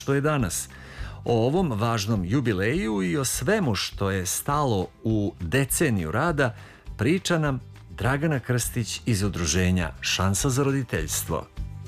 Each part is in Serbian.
što je danas. O ovom važnom jubileju i o svemu što je stalo u deceniju rada priča nam Dragana Krstić iz udruženja Šansa za roditeljstvo.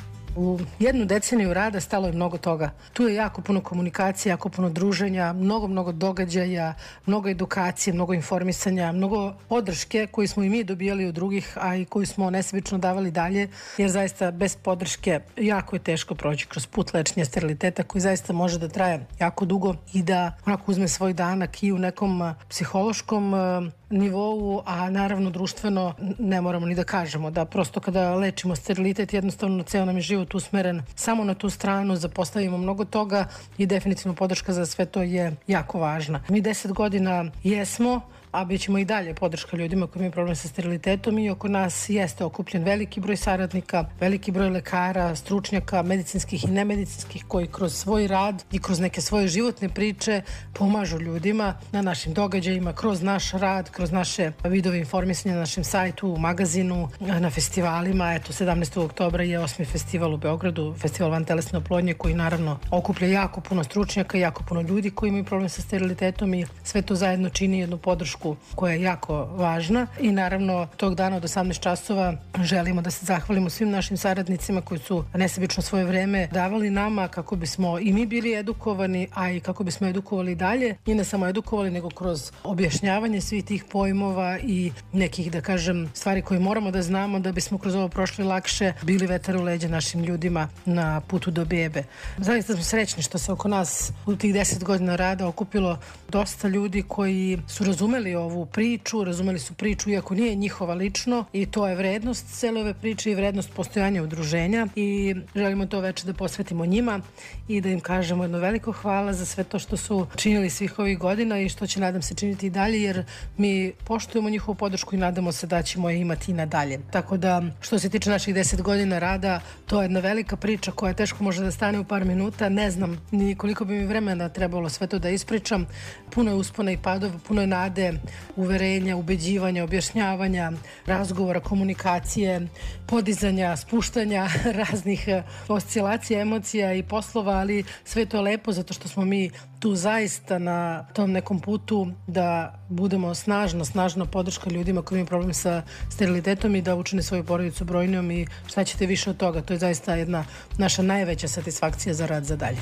U jednu deceniju rada stalo je mnogo toga. Tu je jako puno komunikacije, jako puno druženja, mnogo događaja, mnogo edukacije, mnogo informisanja, mnogo podrške koju smo i mi dobijali od drugih, a i koju smo nesebično davali dalje, jer zaista bez podrške jako je teško proći kroz put lečenja steriliteta koji zaista može da traje jako dugo i da onako uzme svoj danak i u nekom psihološkom nivou, a naravno društveno ne moramo ni da kažemo da prosto kada lečimo sterilitet jednostavno ceo nam je život usmeren samo na tu stranu, zapostavimo mnogo toga i definitivno podrška za sve to je jako važna. Mi 10 godina jesmo, a bit ćemo i dalje podrška ljudima koji imaju problem sa sterilitetom i oko nas jeste okupljen veliki broj saradnika, veliki broj lekara, stručnjaka, medicinskih i nemedicinskih koji kroz svoj rad i kroz neke svoje životne priče pomažu ljudima na našim događajima, kroz naš rad, kroz naše vidove informisanja na našem sajtu, u magazinu, na festivalima. Eto, 17. oktobra je 8. festival u Beogradu, festival vantelesne oplodnje koji naravno okuplja jako puno stručnjaka, jako puno ljudi koji imaju problem sa sterilitetom i sve to zajedno čini jednu podršku koja je jako važna i naravno tog dana od 18 časova želimo da se zahvalimo svim našim saradnicima koji su nesebično svoje vreme davali nama kako bismo i mi bili edukovani, a i kako bismo edukovali dalje i ne samo edukovali nego kroz objašnjavanje svih tih pojmova i nekih da kažem stvari koje moramo da znamo da bismo kroz ovo prošli lakše, bili vetar u leđa našim ljudima na putu do bebe. Zaista smo srećni što se oko nas u tih 10 godina rada okupilo dosta ljudi koji su razumeli ovu priču, razumeli su priču iako nije njihova lično i to je vrednost cele ove priče i vrednost postojanja udruženja i želimo to veče da posvetimo njima i da im kažemo jedno veliko hvala za sve to što su činili svih ovih godina i što će nadam se činiti i dalje jer mi poštujemo njihovu podršku i nadamo se da ćemo je imati i nadalje. Tako da što se tiče naših 10 godina rada, to je jedna velika priča koja teško može da stane u par minuta, ne znam ni koliko bi mi vremena trebalo sve to da ispričam. Puno je uspona i padova, puno je nade, uverenja, ubeđivanja, objašnjavanja, razgovora, komunikacije, podizanja, spuštanja raznih oscilacija, emocija i poslova, ali sve to je lepo zato što smo mi tu zaista na tom nekom putu da budemo snažna podrška ljudima koji imaju problem sa sterilitetom i da učine svoju porodicu brojnijom i šta ćete više od toga. To je zaista jedna naša najveća satisfakcija za rad za dalje.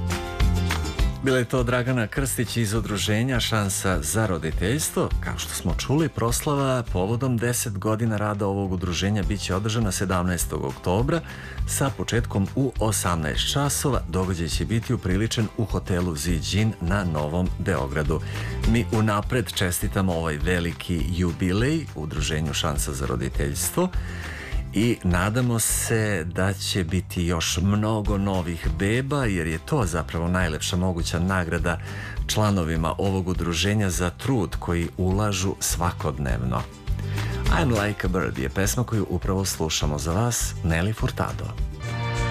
Bila je to Dragana Krstić iz udruženja Šansa za roditeljstvo. Kao što smo čuli, proslava povodom 10 godina rada ovog udruženja bit će održana 17. oktobra sa početkom u 18 časova. Događaj će biti upriličen u hotelu Ziđin na Novom Beogradu. Mi unapred čestitamo ovaj veliki jubilej udruženju Šansa za roditeljstvo i nadamo se da će biti još mnogo novih beba jer je to zapravo najlepša moguća nagrada članovima ovog udruženja za trud koji ulažu svakodnevno. I'm Like a Bird je pesma koju upravo slušamo za vas, Nelly Furtado.